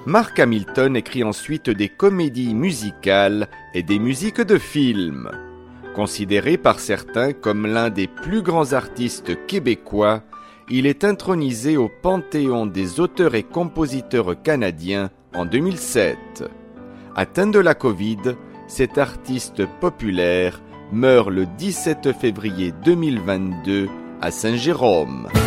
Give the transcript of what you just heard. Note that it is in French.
Mark Hamilton écrit ensuite des comédies musicales et des musiques de films. Considéré par certains comme l'un des plus grands artistes québécois, il est intronisé au Panthéon des auteurs et compositeurs canadiens en 2007. Atteint de la Covid, cet artiste populaire meurt le 17 février 2022 à Saint-Jérôme.